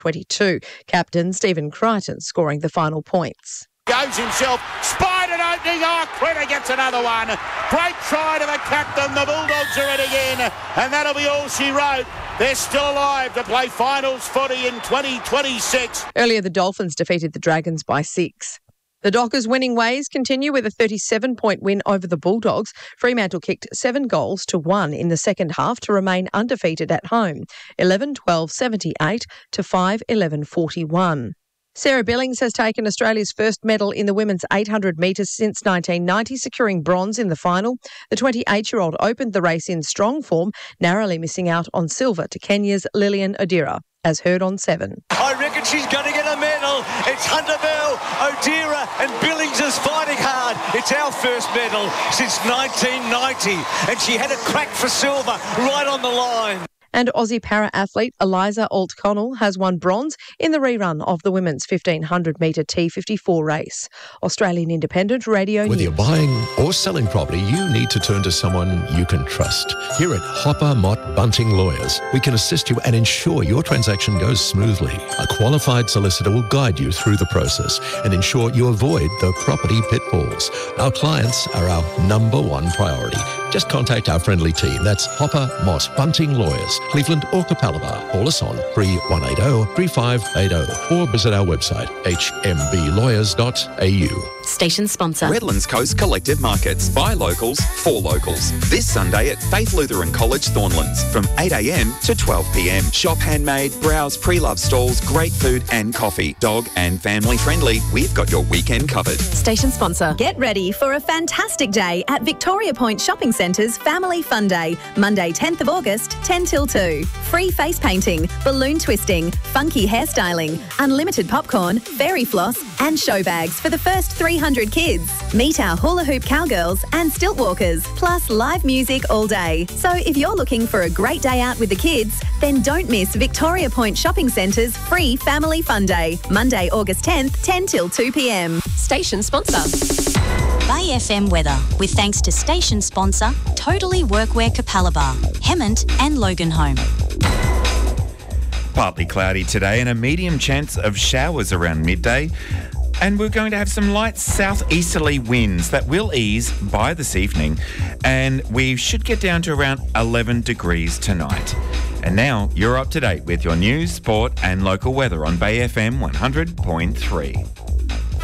22. Captain Stephen Crichton scoring the final points. Goes himself, spied an opening, Critter gets another one. Great try to the captain, the Bulldogs are in again, and that'll be all she wrote. They're still alive to play finals footy in 2026. Earlier, the Dolphins defeated the Dragons by 6. The Dockers' winning ways continue with a 37-point win over the Bulldogs. Fremantle kicked 7 goals to 1 in the second half to remain undefeated at home, 11-12-78 to 5-11-41. Sarah Billings has taken Australia's first medal in the women's 800 metres since 1990, securing bronze in the final. The 28-year-old opened the race in strong form, narrowly missing out on silver to Kenya's Lillian Odira, as heard on 7. I reckon she's going to get a medal. It's Hunter Bell, Odira and Billings is fighting hard. It's our first medal since 1990, and she had a crack for silver right on the line. And Aussie para-athlete Eliza Alt-Connell has won bronze in the rerun of the women's 1500-metre T54 race. Australian Independent Radio Whether News. you're buying or selling property, you need to turn to someone you can trust. Here at Hopper Mott Bunting Lawyers, we can assist you and ensure your transaction goes smoothly. A qualified solicitor will guide you through the process and ensure you avoid the property pitfalls. Our clients are our #1 priority. Just contact our friendly team. That's Hopper Mott Bunting Lawyers, Cleveland or Capalaba. Call us on 3180 3580 or visit our website hmblawyers.au. Station sponsor. Redlands Coast Collective Markets. By locals, for locals. This Sunday at Faith Lutheran College, Thornlands from 8 a.m. to 12 p.m. Shop handmade, browse pre-loved stalls, great food and coffee. Dog and family friendly. We've got your weekend covered. Station sponsor. Get ready for a fantastic day at Victoria Point Shopping Centre's Family Fun Day, Monday 10th of August, 10 till 2. Free face painting, balloon twisting, funky hairstyling, unlimited popcorn, fairy floss and show bags for the first 300 kids. Meet our hula hoop cowgirls and stilt walkers, plus live music all day. So if you're looking for a great day out with the kids, then don't miss Victoria Point Shopping Centre's free Family Fun Day, Monday, August 10th, 10 till 2 p.m. Station sponsor. Bay FM weather, with thanks to station sponsor Totally Workwear Capalaba, Hemmant and Loganholme. Partly cloudy today and a medium chance of showers around midday. And we're going to have some light southeasterly winds that will ease by this evening. And we should get down to around 11 degrees tonight. And now you're up to date with your news, sport and local weather on Bay FM 100.3.